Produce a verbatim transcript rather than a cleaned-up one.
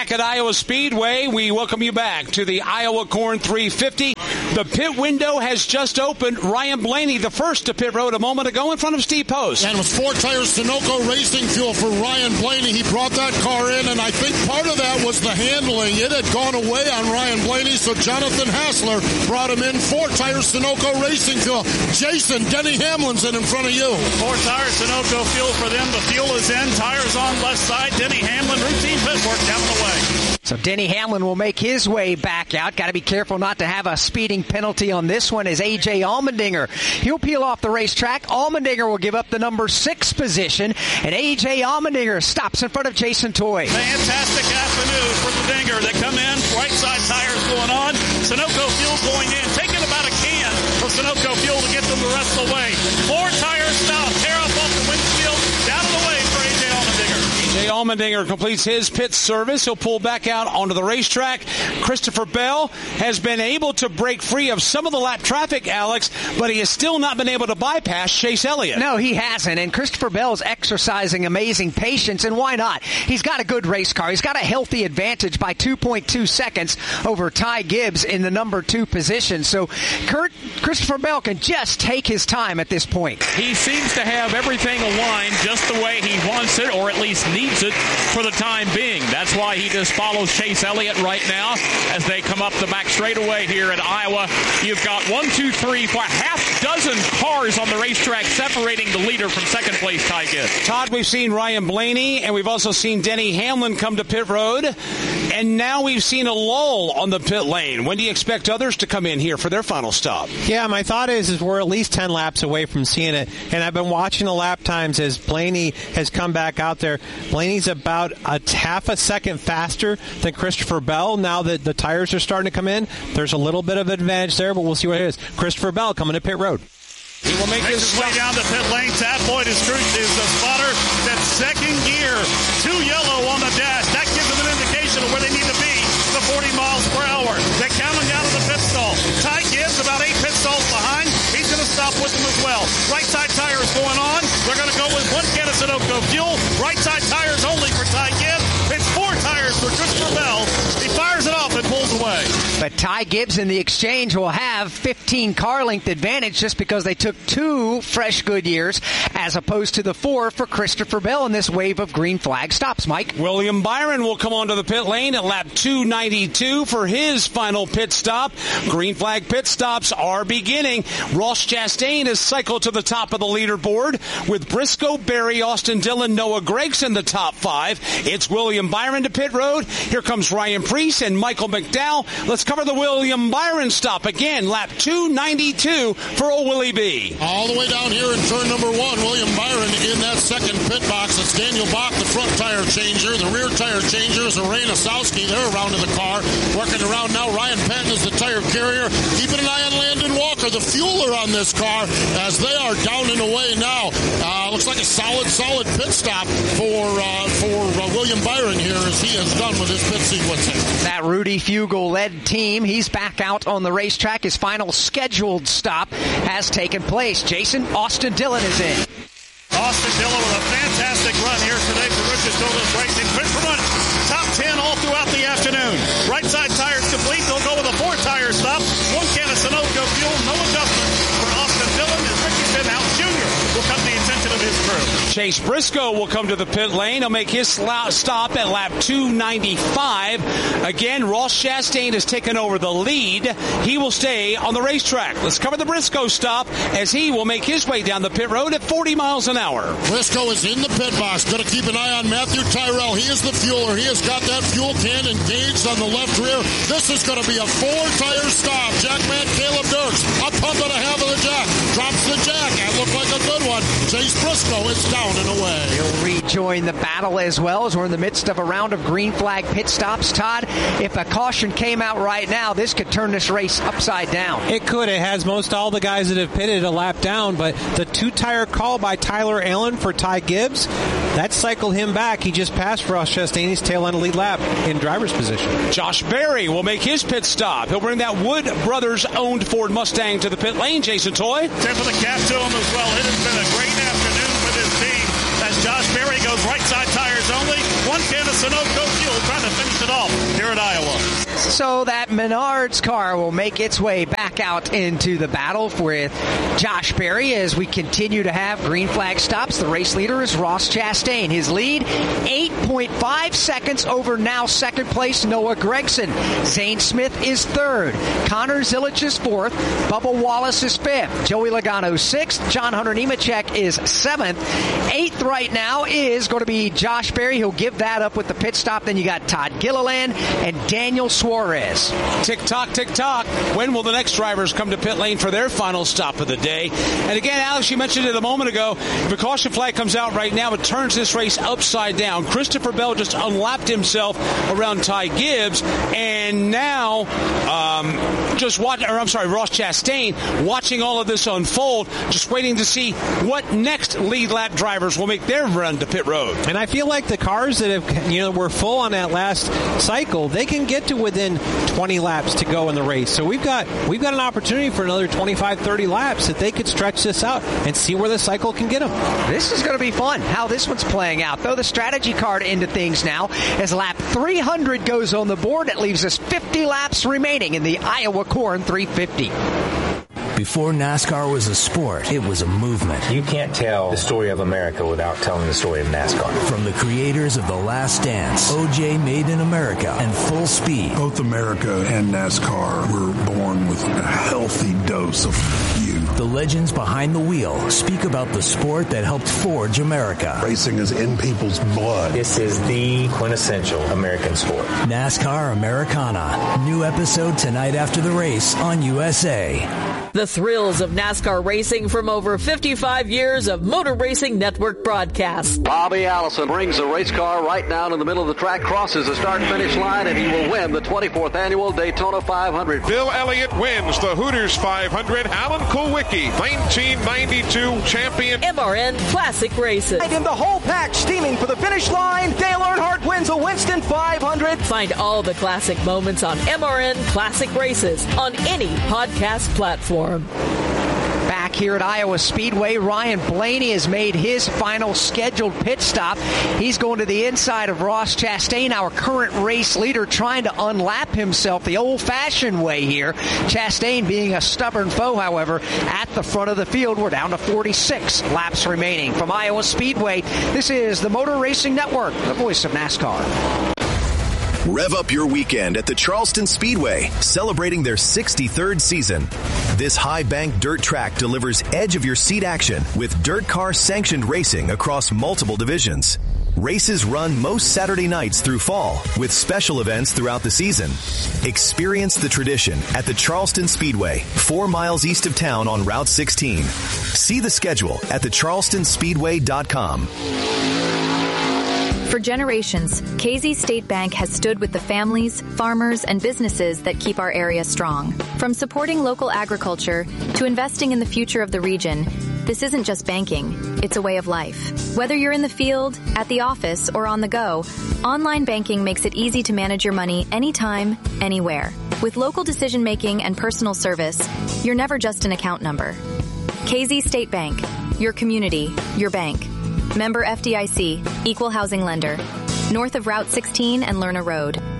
Back at Iowa Speedway, we welcome you back to the Iowa Corn three fifty. The pit window has just opened. Ryan Blaney, the first to pit road a moment ago in front of Steve Post. And it was four tires Sunoco Racing Fuel for Ryan Blaney. He brought that car in, and I think part of that was the handling. It had gone away on Ryan Blaney, so Jonathan Hassler brought him in. Four tires Sunoco Racing Fuel. Jason, Denny Hamlin's in in front of you. Four tires Sunoco Fuel for them. The fuel is in. Tires on left side. Denny Hamlin, routine pit work down the way. So Denny Hamlin will make his way back out. Got to be careful not to have a speeding penalty on this one as A J Allmendinger. He'll peel off the racetrack. Allmendinger will give up the number six position, and A J Allmendinger stops in front of Jason Toy. Fantastic afternoon for the Dinger. They come in, right side tires going on. Sunoco Fuel going in, taking about a can of Sunoco Fuel to get them the rest of the way. Four tires stop, tear up off the windshield, down of the way for A J Allmendinger. A J Allmendinger completes his pit service. He'll pull back out onto the racetrack. Christopher Bell has been able to break free of some of the lap traffic, Alex, but he has still not been able to bypass Chase Elliott. No, he hasn't, and Christopher Bell is exercising amazing patience, and why not? He's got a good race car. He's got a healthy advantage by two point two seconds over Ty Gibbs in the number two position. So Kurt, Christopher Bell can just take his time at this point. He seems to have everything aligned just the way he wants it, or at least needs it for the time being. That's why he just follows Chase Elliott right now as they come up the back straightaway here at Iowa. You've got one, two, three, four, half dozen cars on the racetrack separating the leader from second place Ty Gibbs. Todd, we've seen Ryan Blaney, and we've also seen Denny Hamlin come to pit road, and now we've seen a lull on the pit lane. When do you expect others to come in here for their final stop? Yeah, my thought is, is we're at least ten laps away from seeing it, and I've been watching the lap times as Blaney has come back out there. Blaney's about a half a second faster than Christopher Bell. Now that the tires are starting to come in, there's a little bit of advantage there, but we'll see what it is. Christopher Bell coming to pit road. He will make his way down the pit lane. Tad Boyd is, is the spotter. That's second gear. Two yellow on the dash. That gives them an indication of where they need to be. The forty miles per hour. They're counting down to the pit stall. Ty Gibbs about eight pit stalls behind. He's going to stop with them as well. Right side tires going on. They're going to go with one can of Sunoco fuel. Right side tires only for Ty Gibbs. It's four tires for Christopher Bell. He fires it off and pulls away. But Ty Gibbs in the exchange will have fifteen car length advantage just because they took two fresh Goodyears as opposed to the four for Christopher Bell in this wave of green flag stops, Mike. William Byron will come onto the pit lane at lap two ninety-two for his final pit stop. Green flag pit stops are beginning. Ross Chastain has cycled to the top of the leaderboard with Briscoe, Berry, Austin Dillon, Noah Gragson the top five. It's William Byron to pit road. Here comes Ryan Preece and Michael McDowell. Let's cover the William Byron stop again. Lap two ninety-two for old Willie B. All the way down here in turn number one, William Byron in that second pit box. It's Daniel Bach, the front tire changer. The rear tire changer is Arena Sowski. They're around in the car. Working around now, Ryan Patton is the tire carrier. Keeping an eye on Landon Walker, the fueler on this car, as they are down and away now. Uh, looks like a solid, solid pit stop for uh, for uh, William Byron here as he is done with his pit sequencing. That Rudy Fugle-led team, he's back out on the racetrack. His final scheduled stop has taken place. Jason, Austin Dillon is in. Austin Dillon with a fantastic run here today for Richard Douglas Racing. Christopher Bell, top ten all throughout the afternoon. Right side tires complete. They'll go with a four-tire stop. One can of Sunoco fuel. No adjustment for Austin Dillon as Ricky Stenhouse Junior will come to the attention of his crew. Chase Briscoe will come to the pit lane. He'll make his stop at lap two ninety-five. Again, Ross Chastain has taken over the lead. He will stay on the racetrack. Let's cover the Briscoe stop as he will make his way down the pit road at forty miles an hour. Briscoe is in the pit box. Going to keep an eye on Matthew Tyrrell. He is the fueler. He has got that fuel can engaged on the left rear. This is going to be a four-tire stop. Jack Man, Caleb Dirks, a pump and a half of the jack. Drops the jack. That looked like a good one. Chase Briscoe is down and away. He'll rejoin the battle as well as we're in the midst of a round of green flag pit stops. Todd, if a caution came out right now, this could turn this race upside down. It could. It has most all the guys that have pitted a lap down, but the two-tire call by Tyler Allen for Ty Gibbs, that cycled him back. He just passed Ross Chastain's tail end lead lap in driver's position. Josh Berry will make his pit stop. He'll bring that Wood Brothers-owned Ford Mustang to the pit lane. Jason Toy. Tip of the cap to him as well. It has been a great afternoon for this team as Josh Berry goes right side tires only. One can of Sunoco fuel trying to finish it off So that Menards car will make its way back out into the battle with Josh Berry as we continue to have green flag stops. The race leader is Ross Chastain. His lead, eight point five seconds over now second place Noah Gragson. Zane Smith is third. Connor Zilich is fourth. Bubba Wallace is fifth. Joey Logano sixth. John Hunter Nemechek is seventh. Eighth right now is going to be Josh Berry. He'll give that up with the pit stop. Then you got Todd Gilliland and Daniel Suarez. Tick-tock, tick-tock. When will the next drivers come to pit lane for their final stop of the day? And again, Alex, you mentioned it a moment ago. The caution flag comes out right now. It turns this race upside down. Christopher Bell just unlapped himself around Ty Gibbs. And now, um, just watch, or I'm sorry, Ross Chastain, watching all of this unfold, just waiting to see what next lead lap drivers will make their run to pit road. And I feel like the cars that have, you know, were full on that last cycle, they can get to within twenty laps to go in the race. So we've got we've got an opportunity for another twenty-five, thirty laps that they could stretch this out and see where the cycle can get them. This is going to be fun, how this one's playing out. Throw the strategy card into things now as lap three hundred goes on the board. It leaves us fifty laps remaining in the Iowa Corn three fifty. Before NASCAR was a sport, it was a movement. You can't tell the story of America without telling the story of NASCAR. From the creators of The Last Dance, O J Made in America, and Full Speed. Both America and NASCAR were born with a healthy dose of youth. The legends behind the wheel speak about the sport that helped forge America. Racing is in people's blood. This is the quintessential American sport. NASCAR Americana. New episode tonight after the race on U S A. The thrills of NASCAR racing from over fifty-five years of Motor Racing Network broadcasts. Bobby Allison brings the race car right down in the middle of the track, crosses the start-finish line, and he will win the twenty-fourth annual Daytona five hundred. Bill Elliott wins the Hooters five hundred. Alan Kulwicki, nineteen ninety-two champion. M R N Classic Races. In the whole pack, steaming for the finish line, Dale Earnhardt wins a Winston five hundred. Find all the classic moments on M R N Classic Races on any podcast platform. Back here at Iowa Speedway, Ryan Blaney has made his final scheduled pit stop. He's going to the inside of Ross Chastain, our current race leader, trying to unlap himself the old-fashioned way here. Chastain being a stubborn foe, however, at the front of the field. We're down to forty-six laps remaining. From Iowa Speedway, this is the Motor Racing Network, the voice of NASCAR. Rev up your weekend at the Charleston Speedway, celebrating their sixty-third season. This high-bank dirt track delivers edge-of-your-seat action with dirt car sanctioned racing across multiple divisions. Races run most Saturday nights through fall, with special events throughout the season. Experience the tradition at the Charleston Speedway, four miles east of town on Route sixteen. See the schedule at the charleston speedway dot com. For generations, K Z State Bank has stood with the families, farmers, and businesses that keep our area strong. From supporting local agriculture to investing in the future of the region, this isn't just banking, it's a way of life. Whether you're in the field, at the office, or on the go, online banking makes it easy to manage your money anytime, anywhere. With local decision-making and personal service, you're never just an account number. K Z State Bank, your community, your bank. Member F D I C, Equal Housing Lender. North of Route sixteen and Lerner Road.